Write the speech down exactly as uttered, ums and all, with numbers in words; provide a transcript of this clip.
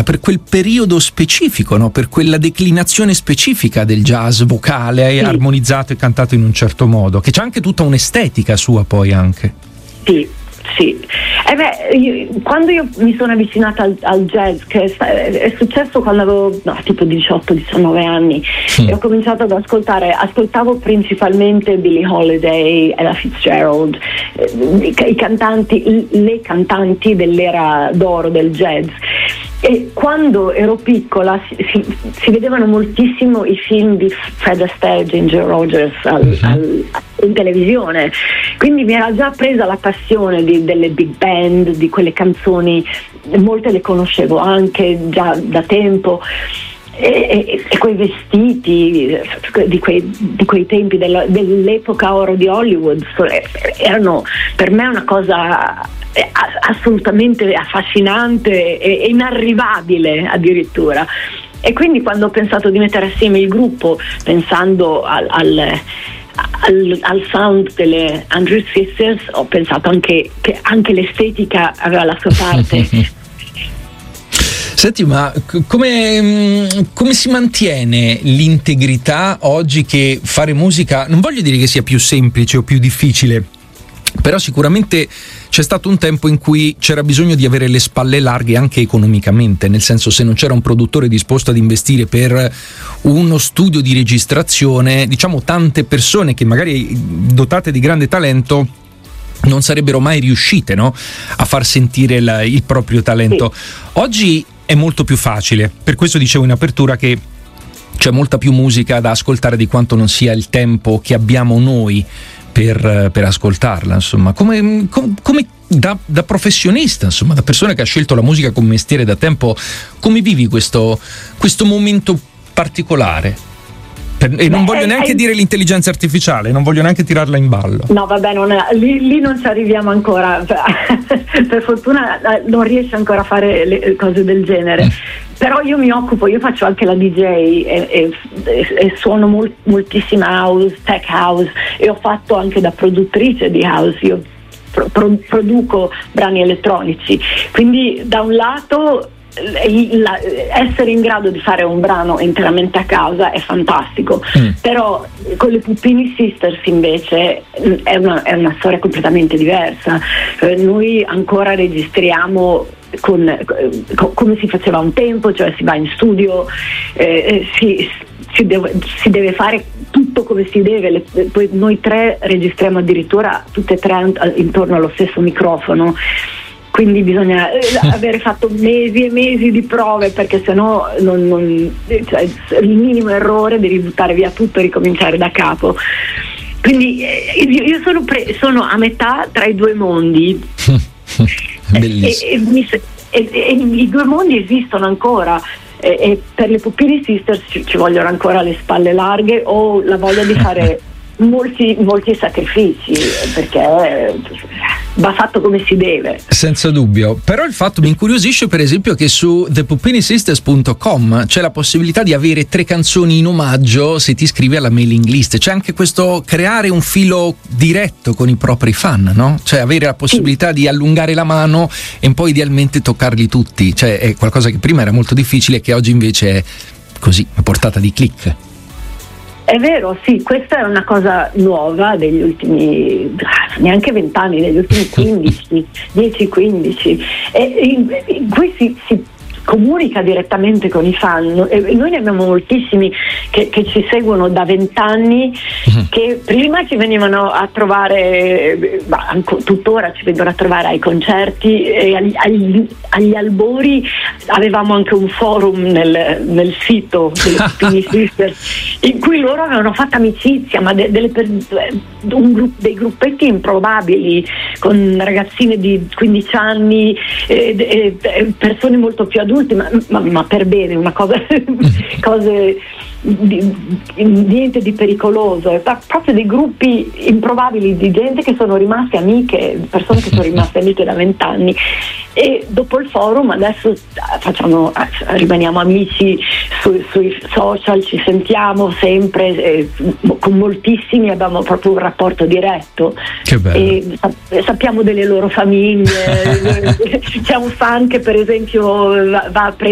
per quel periodo specifico, no? Per quella declinazione specifica del jazz vocale, sì, armonizzato e cantato in un certo modo, che c'è anche tutta un'estetica sua poi anche. Sì, sì. Eh beh, io, quando io mi sono avvicinata al, al jazz, che è, è successo quando avevo no, tipo diciotto diciannove anni, mm. e ho cominciato ad ascoltare, ascoltavo principalmente Billie Holiday, Ella Fitzgerald, eh, i, i cantanti, le cantanti dell'era d'oro del jazz. E quando ero piccola si, si, si vedevano moltissimo i film di Fred Astaire, Ginger Rogers al, uh-huh. al, in televisione, quindi mi era già presa la passione di, delle big band, di quelle canzoni, molte le conoscevo anche già da tempo. E, e, e quei vestiti di quei, di quei tempi della, dell'epoca oro di Hollywood erano per me una cosa assolutamente affascinante e inarrivabile addirittura. E quindi quando ho pensato di mettere assieme il gruppo, pensando al, al Al, al sound delle Andrews Sisters, ho pensato anche che anche l'estetica aveva la sua parte. Senti, ma come, come si mantiene l'integrità oggi che fare musica, non voglio dire che sia più semplice o più difficile, però sicuramente c'è stato un tempo in cui c'era bisogno di avere le spalle larghe anche economicamente, nel senso, se non c'era un produttore disposto ad investire per uno studio di registrazione, diciamo tante persone che magari dotate di grande talento non sarebbero mai riuscite, no, a far sentire il, il proprio talento. Sì. Oggi è molto più facile, per questo dicevo in apertura che c'è molta più musica da ascoltare di quanto non sia il tempo che abbiamo noi per, per ascoltarla, insomma. Come, com, come da, da professionista, insomma, da persona che ha scelto la musica come mestiere da tempo, come vivi questo, questo momento particolare? E non Beh, voglio neanche è... dire l'intelligenza artificiale, non voglio neanche tirarla in ballo. No, vabbè, non è, lì, lì non ci arriviamo ancora. Per fortuna non riesce ancora a fare le cose del genere. Mm. Però io mi occupo, io faccio anche la D J e, e, e suono mol, moltissima house, tech house, e ho fatto anche da produttrice di house. Io pro, pro, produco brani elettronici. Quindi da un lato La, essere in grado di fare un brano interamente a casa è fantastico, mm. però con le Puppini Sisters invece è una, è una storia completamente diversa. Eh, noi ancora registriamo con, con, come si faceva un tempo, cioè si va in studio, eh, si, si, deve, si deve fare tutto come si deve. Le, poi noi tre registriamo addirittura tutte e tre intorno allo stesso microfono. Quindi bisogna avere fatto mesi e mesi di prove, perché sennò non, non, cioè, il minimo errore devi buttare via tutto e ricominciare da capo. Quindi eh, io sono, pre- sono a metà tra i due mondi. Bellissimo. E, e, e, e i due mondi esistono ancora. E, e per le Puppini Sisters ci, ci vogliono ancora le spalle larghe o la voglia di fare molti, molti sacrifici, perché va fatto come si deve. Senza dubbio. Però il fatto mi incuriosisce, per esempio, che su the puppini sisters punto com c'è la possibilità di avere tre canzoni in omaggio se ti iscrivi alla mailing list. C'è anche questo creare un filo diretto con i propri fan, no? Cioè avere la possibilità sì. di allungare la mano e poi idealmente toccarli tutti. Cioè è qualcosa che prima era molto difficile e che oggi invece è così, a portata di click. È vero, sì, questa è una cosa nuova degli ultimi neanche vent'anni, degli ultimi quindici, dieci quindici, e in, in cui si, si comunica direttamente con i fan, e noi ne abbiamo moltissimi che, che ci seguono da vent'anni, uh-huh. che prima ci venivano a trovare, ma anche tuttora ci vengono a trovare ai concerti, e agli, agli, agli albori avevamo anche un forum nel, nel sito delle Puppini Sisters in cui loro avevano fatto amicizia, ma de, delle per, un gruppo, dei gruppetti improbabili con ragazzine di quindici anni e, e persone molto più adulte, ma, ma, ma per bene, una cosa cose di, niente di pericoloso, proprio dei gruppi improbabili di gente che sono rimaste amiche, persone che sono rimaste amiche da vent'anni, e dopo il forum adesso facciamo, rimaniamo amici su, sui social, ci sentiamo sempre, eh, con moltissimi abbiamo proprio un rapporto diretto. Che bello. E sappiamo delle loro famiglie. C'è un fan che per esempio va, va a prendere